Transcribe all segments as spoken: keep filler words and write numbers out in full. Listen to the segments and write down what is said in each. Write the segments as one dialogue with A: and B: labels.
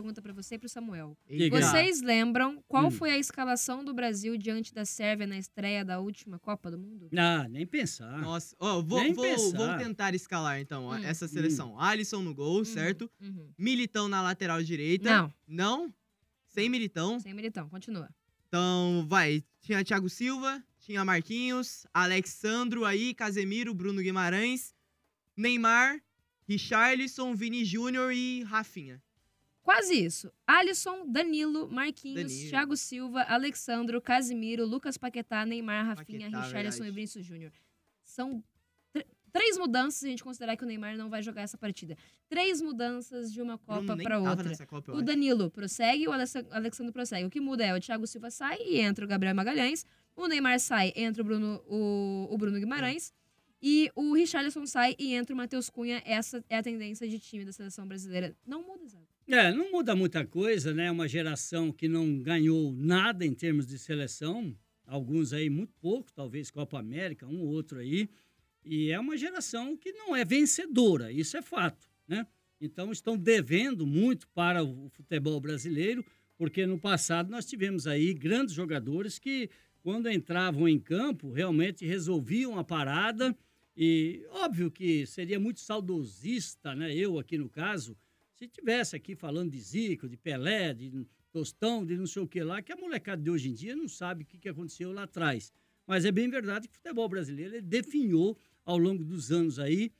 A: pergunta pra você e pro Samuel.
B: Diga.
A: Vocês lembram qual
B: Hum.
A: foi a escalação do Brasil diante da Sérvia na estreia da última Copa do Mundo?
B: Ah, nem pensar.
C: Nossa, ó, vou,
B: Nem
C: vou,
B: pensar.
C: vou tentar escalar então ó,
A: Hum.
C: essa seleção. Alisson no gol,
A: Uhum,
C: certo?
A: uhum.
C: Militão na lateral direita.
A: Não,
C: Não? Sem Militão.
A: sem Militão, continua.
C: Então, vai. Tinha Thiago Silva, tinha Marquinhos, Alexandro aí, Casemiro, Bruno Guimarães, Neymar, Richarlison, Vini Júnior e Rafinha.
A: Quase isso. Alisson, Danilo, Marquinhos,
C: Danilo.
A: Thiago Silva, Alexandro, Casimiro, Lucas Paquetá, Neymar, Rafinha,
C: Paquetá,
A: Richarlison
C: verdade.
A: e Vinícius Júnior. São tr- três mudanças se a gente considerar que o Neymar não vai jogar essa partida. Três mudanças de uma
C: Bruno
A: Copa
C: nem
A: para
C: tava
A: outra.
C: nessa Copa, eu
A: O
C: acho.
A: Danilo prossegue e o Alessa- Alexandre prossegue. O que muda é o Thiago Silva sai e entra o Gabriel Magalhães. O Neymar sai, entra o Bruno, o, o Bruno Guimarães. E o Richarlison sai e entra o Matheus Cunha. Essa é a tendência de time da seleção brasileira. Não muda, Zago.
B: É, não muda muita coisa, né? Uma geração que não ganhou nada em termos de seleção. Alguns aí muito pouco, talvez Copa América, um ou outro aí. E é uma geração que não é vencedora, isso é fato, né? Então estão devendo muito para o futebol brasileiro, porque no passado nós tivemos aí grandes jogadores que, quando entravam em campo, realmente resolviam a parada. E óbvio que seria muito saudosista, né? Eu aqui no caso, se tivesse aqui falando de Zico, de Pelé, de Tostão, de não sei o que lá, que a molecada de hoje em dia não sabe o que que aconteceu lá atrás. Mas é bem verdade que o futebol brasileiro ele definhou ao longo dos anos aí,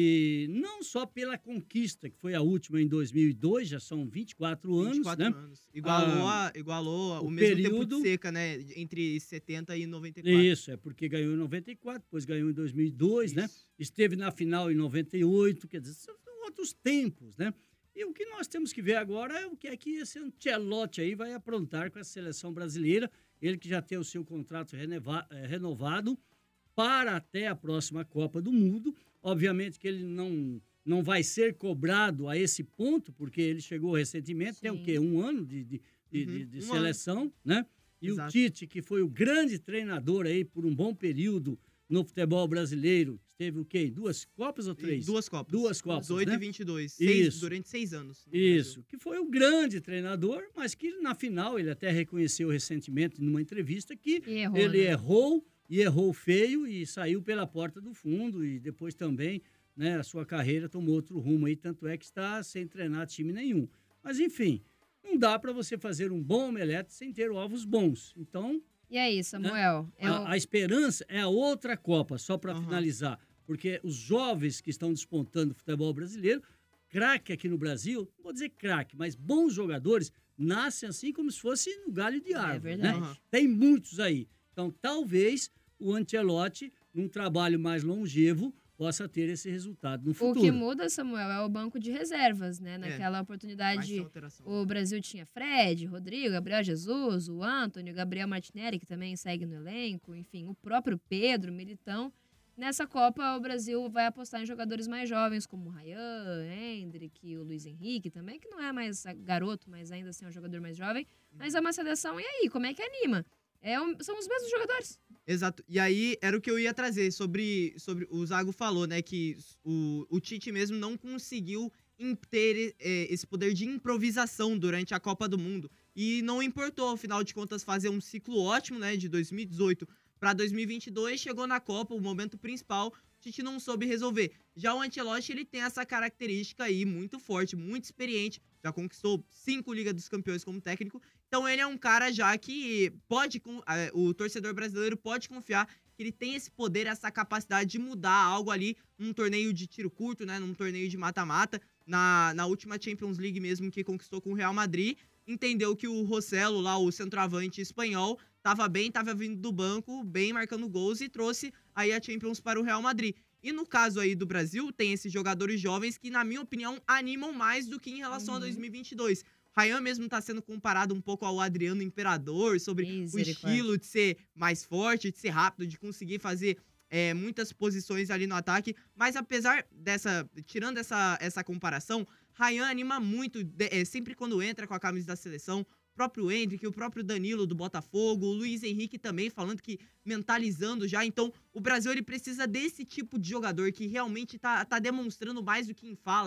B: e não só pela conquista, que foi a última em dois mil e dois, já são vinte e quatro anos,
C: vinte e quatro
B: né?
C: anos. Igualou,
B: Ah,
C: a, igualou a- o,
B: o
C: mesmo tempo
B: período-
C: de seca, né? Entre setenta e noventa e quatro.
B: Isso, é porque ganhou em noventa e quatro, depois ganhou em dois mil e dois, né?
C: Isso.
B: Esteve na final em noventa e oito, quer dizer, são outros tempos, né? E o que nós temos que ver agora é o que é que esse Ancelotti aí vai aprontar com a seleção brasileira, ele que já tem o seu contrato renova- eh, renovado para até a próxima Copa do Mundo. Obviamente que ele não, não vai ser cobrado a esse ponto, porque ele chegou recentemente, tem o
A: Sim.
B: quê? Um ano de, de, de,
C: Uhum,
B: de- de
C: um
B: seleção, né? E
C: Exato.
B: o Tite, que foi o grande treinador aí por um bom período no futebol brasileiro, teve o quê? Duas Copas ou
C: E
B: três?
C: Duas Copas.
B: Duas Copas,
C: dezoito
B: né?
C: e vinte e dois. Seis,
B: Isso.
C: durante seis anos. no
B: Isso, que foi o grande treinador, mas que na final ele até reconheceu recentemente numa entrevista que
A: E errou,
B: ele
A: né?
B: errou e errou feio e saiu pela porta do fundo e depois também, né, a sua carreira tomou outro rumo aí, tanto é que está sem treinar time nenhum. Mas enfim, não dá para você fazer um bom omelete sem ter ovos bons. Então,
A: E aí, Samuel? É o-
B: a, a esperança é a outra Copa, só para
C: Aham.
B: finalizar, porque os jovens que estão despontando no futebol brasileiro, craque aqui no Brasil, não vou dizer craque, mas bons jogadores, nascem assim como se fosse no galho de árvore, né?
A: verdade.
C: Aham.
B: Tem muitos aí. Então, talvez o Ancelotti, num trabalho mais longevo, possa ter esse resultado no
A: O
B: futuro.
A: que muda, Samuel, é o banco de reservas, né?
C: É.
A: Naquela
C: Mais
A: oportunidade,
C: essa alteração.
A: o Brasil tinha Fred, Rodrigo, Gabriel Jesus, o Antony, o Gabriel Martinelli, que também segue no elenco, enfim, o próprio Pedro, Militão. Nessa Copa, o Brasil vai apostar em jogadores mais jovens, como o Ryan, Hendrick, o Luiz Henrique também, que não é mais garoto, mas ainda assim é um jogador mais jovem. Mas é uma seleção, e aí, como é que anima? É um- são os mesmos jogadores.
C: Exato. E aí, era o que eu ia trazer sobre... sobre o Zago falou, né? Que o, o Tite mesmo não conseguiu em ter é, esse poder de improvisação durante a Copa do Mundo. E não importou, afinal de contas, fazer um ciclo ótimo, né? De dois mil e dezoito para dois mil e vinte e dois, chegou na Copa, o momento principal, o Tite não soube resolver. Já o Ancelotti, ele tem essa característica aí muito forte, muito experiente, já conquistou cinco Ligas dos Campeões como técnico, então ele é um cara já que pode, com- eh, o torcedor brasileiro pode confiar que ele tem esse poder, essa capacidade de mudar algo ali num torneio de tiro curto, né, num torneio de mata-mata, na, na última Champions League mesmo que conquistou com o Real Madrid, entendeu que o Rossello, lá o centroavante espanhol, tava bem, tava vindo do banco, bem marcando gols e trouxe aí a Champions para o Real Madrid. E no caso aí do Brasil, tem esses jogadores jovens que, na minha opinião, animam mais do que em relação a
A: Uhum.
C: dois mil e vinte e dois. Ryan mesmo tá sendo comparado um pouco ao Adriano Imperador, sobre o
A: Misericórdia.
C: estilo de ser mais forte, de ser rápido, de conseguir fazer é, muitas posições ali no ataque. Mas apesar dessa, tirando essa, essa comparação, Ryan anima muito, de- é, sempre quando entra com a camisa da seleção. O próprio Hendrick, o próprio Danilo do Botafogo, o Luiz Henrique também falando que mentalizando já. Então, o Brasil ele precisa desse tipo de jogador que realmente tá, tá demonstrando mais do que em falas,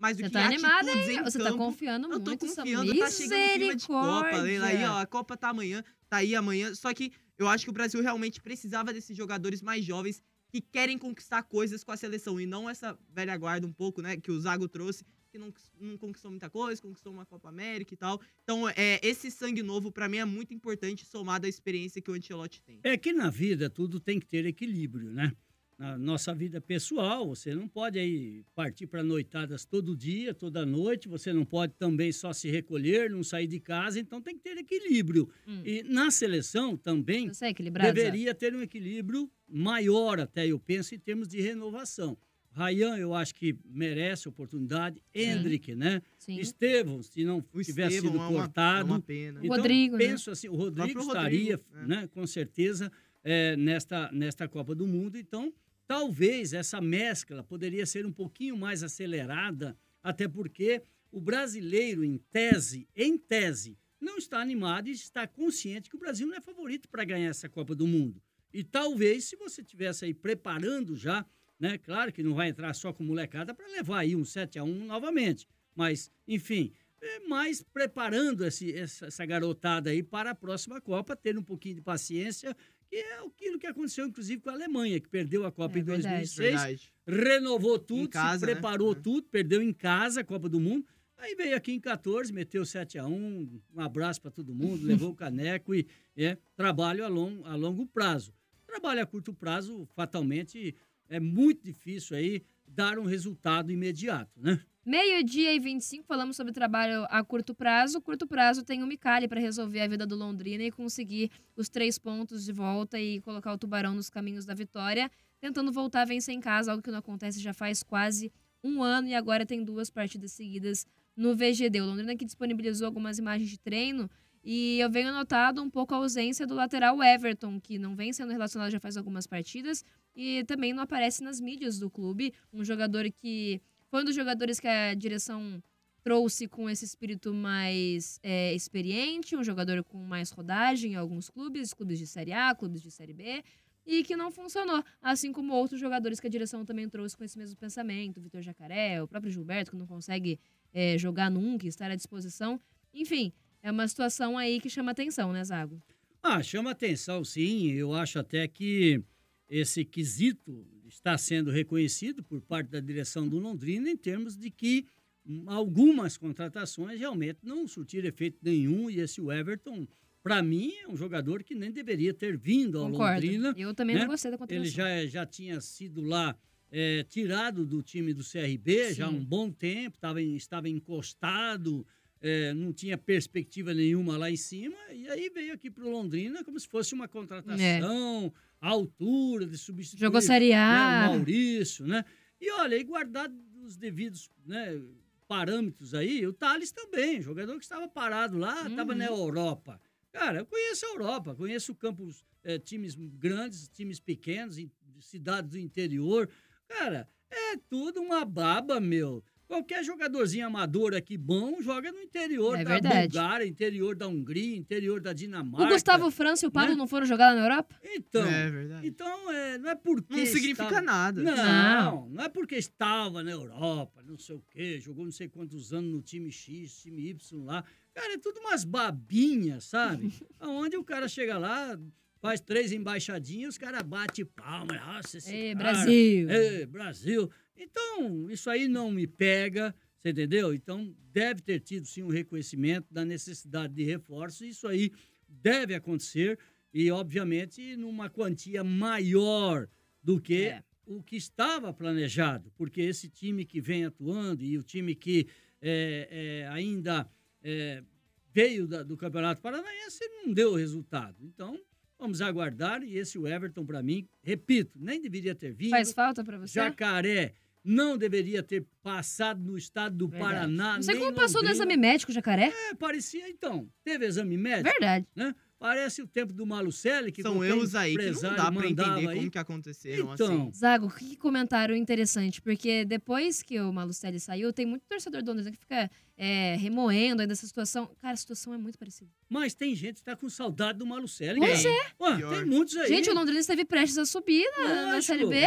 C: mais do
A: Você
C: que
A: tá animada,
C: atitudes
A: hein?
C: em
A: Você tá
C: campo.
A: confiando
C: Eu tô
A: muito,
C: confiando, tá chegando o clima de Copa, Leila. Aí, ó, a Copa tá amanhã, tá aí amanhã. Só que eu acho que o Brasil realmente precisava desses jogadores mais jovens que querem conquistar coisas com a seleção. E não essa velha guarda um pouco, né, que o Zago trouxe, que não, não conquistou muita coisa, conquistou uma Copa América e tal. Então, é, esse sangue novo, pra mim, é muito importante, somado à experiência que o Ancelotti tem.
B: É que na vida tudo tem que ter equilíbrio, né? Na nossa vida pessoal, você não pode aí partir para noitadas todo dia, toda noite, você não pode também só se recolher, não sair de casa, então tem que ter equilíbrio.
A: Hum.
B: E na seleção também
A: Você é equilibrado,
B: deveria ter um equilíbrio maior até, eu penso, em termos de renovação. Ryan, eu acho que merece oportunidade. Hendrick, né?
A: Sim.
B: Estevão, se não
C: O
B: tivesse
C: Estevão
B: sido
C: é uma,
B: cortado.
C: é uma pena.
A: O
B: Então,
A: Rodrigo, né?
B: penso assim, o Rodrigo
C: próprio
B: estaria,
C: Rodrigo, é.
B: né, com certeza, é, nesta, nesta Copa do Mundo. Então, talvez essa mescla poderia ser um pouquinho mais acelerada, até porque o brasileiro, em tese, em tese, não está animado e está consciente que o Brasil não é favorito para ganhar essa Copa do Mundo. E talvez, se você estivesse aí preparando já, né, claro que não vai entrar só com molecada para levar aí um sete a um novamente, mas, enfim, é mais preparando esse, essa, essa garotada aí para a próxima Copa, ter um pouquinho de paciência, que é aquilo que aconteceu, inclusive, com a Alemanha, que perdeu a Copa
A: É
B: em dois mil e seis,
C: Verdade.
B: renovou tudo,
C: Em casa,
B: se
C: né?
B: preparou
C: É.
B: tudo, perdeu em casa a Copa do Mundo, aí veio aqui em quatorze, meteu sete a um, um abraço para todo mundo, levou o caneco e é trabalho a, long, a longo prazo. Trabalho a curto prazo, fatalmente, é muito difícil aí dar um resultado imediato, né?
A: Meio-dia e vinte e cinco, falamos sobre trabalho a curto prazo. Curto prazo tem o Micali para resolver a vida do Londrina e conseguir os três pontos de volta e colocar o Tubarão nos caminhos da vitória, tentando voltar a vencer em casa, algo que não acontece já faz quase um ano e agora tem duas partidas seguidas no V G D. O Londrina que disponibilizou algumas imagens de treino e eu venho notado um pouco a ausência do lateral Everton, que não vem sendo relacionado já faz algumas partidas e também não aparece nas mídias do clube. Um jogador que foi um dos jogadores que a direção trouxe com esse espírito mais é, experiente, um jogador com mais rodagem em alguns clubes, clubes de Série A, clubes de Série B, e que não funcionou, assim como outros jogadores que a direção também trouxe com esse mesmo pensamento, o Vitor Jacaré, o próprio Gilberto, que não consegue é, jogar nunca, estar à disposição. Enfim, é uma situação aí que chama atenção, né, Zago?
B: Ah, chama atenção, sim. Eu acho até que esse quesito está sendo reconhecido por parte da direção do Londrina em termos de que algumas contratações realmente não surtiram efeito nenhum e esse Everton, para mim, é um jogador que nem deveria ter vindo ao
A: Concordo.
B: Londrina.
A: Eu também
B: né?
A: não gostei da contratação.
B: Ele já, já tinha sido lá é, tirado do time do C R B
A: Sim.
B: já há um bom tempo, tava, em- estava encostado, é, não tinha perspectiva nenhuma lá em cima, e aí veio aqui para o Londrina como se fosse uma contratação, à altura de substituir
A: Jogou Série
B: né,
A: A.
B: o Maurício, né? E olha, e guardado os devidos né, parâmetros aí, o Thales também, jogador que estava parado lá, estava
A: Uhum.
B: na Europa. Cara, eu conheço a Europa, conheço campos, eh, times grandes, times pequenos, em cidades do interior. Cara, é tudo uma baba, meu. Qualquer jogadorzinho amador aqui bom joga no interior
A: É
B: da
A: verdade.
B: Bulgária, interior da Hungria, interior da Dinamarca.
A: O Gustavo França e o Pablo
B: né?
A: não foram jogar lá na Europa?
B: Então,
C: É verdade.
B: então é, não é porque
C: Não significa
B: estava-
C: nada.
B: Não,
A: Não.
B: não é porque estava na Europa, não sei o quê, jogou não sei quantos anos no time X, time Y lá. Cara, é tudo umas babinhas, sabe? Aonde o cara chega lá, faz três embaixadinhas, os caras batem palma. Nossa, esse
A: Ê,
B: cara,
A: Brasil.
B: É, Brasil. Então, isso aí não me pega, você entendeu? Então, deve ter tido, sim, um reconhecimento da necessidade de reforço. Isso aí deve acontecer e, obviamente, numa quantia maior do que
A: É.
B: o que estava planejado. Porque esse time que vem atuando e o time que é, é, ainda é, veio da- do Campeonato Paranaense não deu resultado. Então, vamos aguardar. E esse Everton, para mim, repito, nem deveria ter vindo.
A: Faz falta pra você?
B: Jacaré não deveria ter passado no estado do
A: Verdade.
B: Paraná.
A: Não sei
B: nem
A: como passou no
B: Londrina.
A: exame médico, Jacaré.
B: É, parecia, então. Teve exame médico,
A: Verdade.
B: né? Parece o tempo do Malucelli, que
C: São
B: qualquer
C: erros aí que não
B: empresário
C: dá pra
B: mandava
C: entender
B: aí.
C: como que aconteceram
B: Então,
C: assim.
A: Zago, que comentário interessante, porque depois que o Malucelli saiu, tem muito torcedor do Londrina que fica é, remoendo ainda essa situação. Cara, a situação é muito parecida.
B: mas tem gente que tá com saudade do Malucelli.
A: Pois
B: cara.
C: é.
B: Ué,
C: Pior.
B: tem muitos aí.
A: Gente, o Londrina esteve prestes a subir na, na
B: Lógico.
A: Série B.
C: É.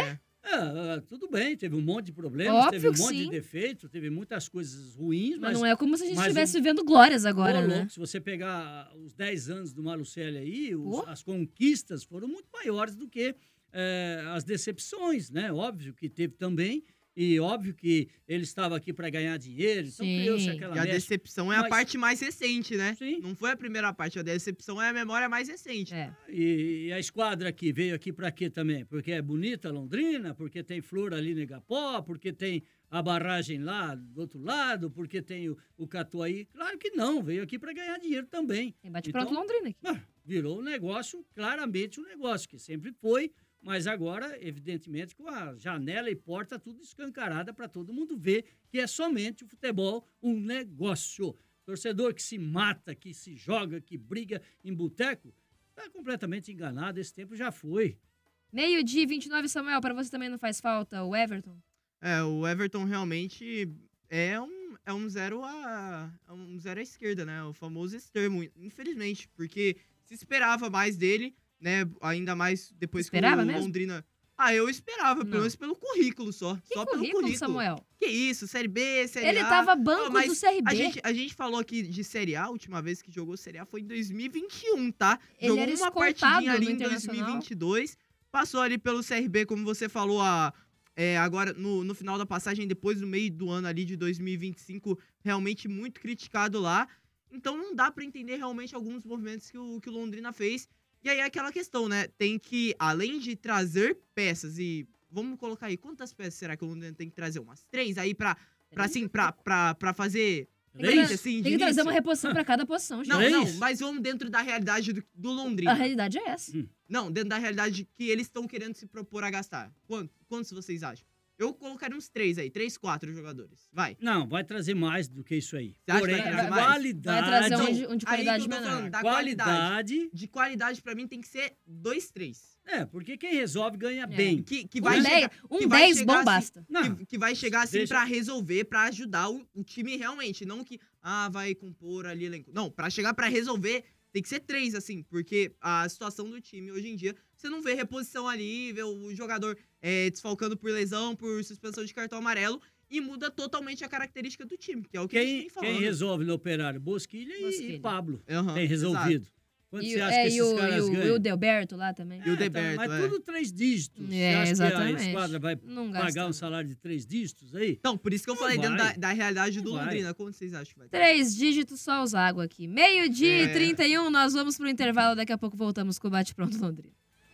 B: É, tudo bem, teve um monte de problemas,
A: Óbvio
B: teve um
A: que
B: monte
A: sim.
B: de defeitos, teve muitas coisas ruins,
A: Mas,
B: mas...
A: não é como se a gente
B: mas
A: estivesse
B: o-
A: vendo glórias agora,
B: Ô,
A: né?
B: louco, se você pegar os dez anos do Malucelli aí, os-
A: Pô.
B: as conquistas foram muito maiores do que eh, as decepções, né? Óbvio que teve também, e óbvio que ele estava aqui para ganhar dinheiro, então
A: Sim.
B: criou-se aquela
C: E a
B: mecha.
C: decepção é a
B: Mas-
C: parte mais recente, né?
B: Sim.
C: Não foi a primeira parte, a decepção é a memória mais recente.
A: É.
B: E, e a esquadra aqui veio aqui para quê também? Porque é bonita Londrina, porque tem flor ali no Igapó, porque tem a barragem lá do outro lado, porque tem o, o Catuaí. Claro que não, veio aqui para ganhar dinheiro também.
A: Tem bate-pronto
B: Então,
A: Londrina aqui.
B: Ah, virou um negócio, claramente um negócio, que sempre foi, mas agora, evidentemente, com a janela e porta tudo escancarada para todo mundo ver que é somente o futebol um negócio. Torcedor que se mata, que se joga, que briga em boteco, está completamente enganado, esse tempo já foi.
A: Meio-dia e vinte e nove, Samuel, pra você também não faz falta o Everton?
C: É, o Everton realmente é um, é um zero a é um zero à esquerda, né? O famoso extremo, infelizmente, porque se esperava mais dele, né? Ainda mais depois
A: Esperava
C: que o
A: mesmo?
C: Londrina. Ah, eu esperava, pelo
A: Não.
C: menos pelo currículo só.
A: Que
C: só
A: currículo,
C: pelo currículo.
A: Samuel?
C: Que isso, Série B, Série
A: Ele
C: A.
A: tava banco
C: Ah, mas
A: do C R B.
C: A gente, a gente falou aqui de Série A, a última vez que jogou Série A foi em dois mil e vinte e um, tá?
A: Ele
C: Jogou
A: era
C: uma
A: escoltado
C: partidinha ali
A: no
C: em dois mil
A: Internacional.
C: e vinte e dois, passou ali pelo C R B, como você falou, a, é, agora no, no final da passagem, depois do meio do ano ali de dois mil e vinte e cinco, realmente muito criticado lá. Então não dá pra entender realmente alguns movimentos que o, que o Londrina fez. E aí é aquela questão, né? Tem que, além de trazer peças e... Vamos colocar aí, quantas peças será que o Londrina tem que trazer? Umas três aí pra, pra assim, pra, pra, pra fazer...
A: Tem que,
B: Três?
A: tra-
C: assim, de
A: tem que trazer
C: início?
A: uma reposição pra cada posição, gente.
C: Não,
B: Três?
C: não, mas vamos dentro da realidade do, do Londrina.
A: A realidade é essa.
C: Não, dentro da realidade que eles estão querendo se propor a gastar. Quanto, quantos vocês acham? Eu colocaria uns três aí, três, quatro jogadores. Vai.
B: Não, vai trazer mais do que isso aí.
C: Você acha
B: Porém,
C: que vai
B: a
C: trazer mais?
B: qualidade...
A: Vai trazer um
C: Não,
A: de, um de
C: aí
A: qualidade
C: que eu tô
A: menor.
C: falando, da qualidade.
B: qualidade...
C: De qualidade, pra mim, tem que ser dois, três.
B: É, porque quem resolve ganha
A: É.
B: bem.
C: Que, que
A: Um
C: vai
A: dez,
C: chegar,
A: um
C: que vai
A: dez
C: chegar
A: bom
C: assim-
A: basta.
B: Não,
C: que, que vai chegar assim
B: deixa-
C: pra resolver, pra ajudar o, o time realmente. Não que, ah, vai compor ali elenco. Não, pra chegar pra resolver, tem que ser três, assim. Porque a situação do time hoje em dia, você não vê reposição ali, vê o jogador é, desfalcando por lesão, por suspensão de cartão amarelo. E muda totalmente a característica do time, que é o que a gente
B: Quem,
C: tem falando.
B: quem resolve no Operário? Bosquilha, e-
A: Bosquilha.
B: e Pablo.
C: Aham,
B: Tem resolvido. Quanto
A: E,
B: você
A: o-
B: acha
A: é,
B: que
A: e
B: esses
A: o,
B: caras
A: e o, e
B: ganham?
A: o Delberto lá também.
C: E o
B: É, tá,
C: Deberto,
B: mas
C: é.
B: tudo três dígitos.
A: É,
B: você acha que a
A: exatamente.
B: esquadra vai
A: Não
B: pagar
A: gasta.
B: um salário de três dígitos aí?
C: Então, por isso que eu
B: Não
C: falei dentro da,
B: vai.
C: da realidade do
B: Não vai.
C: Londrina. Quanto vocês acham que vai ter?
A: Três dígitos, só os água aqui. Meio-dia e
C: É.
A: trinta e um, nós vamos pro intervalo. Daqui a pouco voltamos com o Bate Pronto Londrina.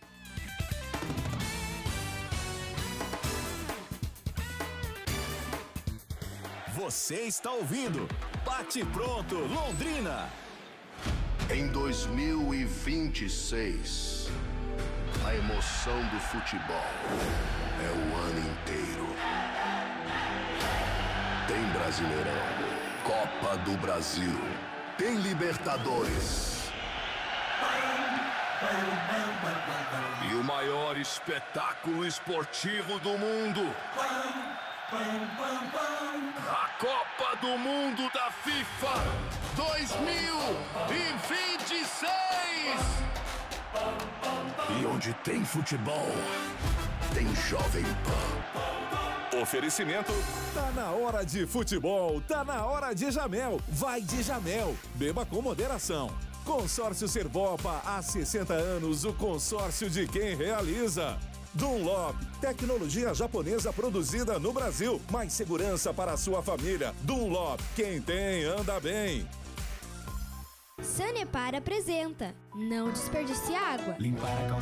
D: Você está ouvindo Bate Pronto Londrina.
E: Em dois mil e vinte e seis, a emoção do futebol é o ano inteiro. Tem Brasileirão, Copa do Brasil, tem Libertadores. E o maior espetáculo esportivo do mundo. A Copa do Mundo da FIFA dois mil e vinte e seis. E onde tem futebol, tem Jovem Pan.
D: Oferecimento. Tá na hora de futebol, tá na hora de Jamel. Vai de Jamel. Beba com moderação. Consórcio Servopa, há sessenta anos, o consórcio de quem realiza. Dunlop, tecnologia japonesa produzida no Brasil. Mais segurança para a sua família. Dunlop, quem tem, anda bem.
F: Sanepar apresenta Não Desperdice Água.
G: Limpar a calçada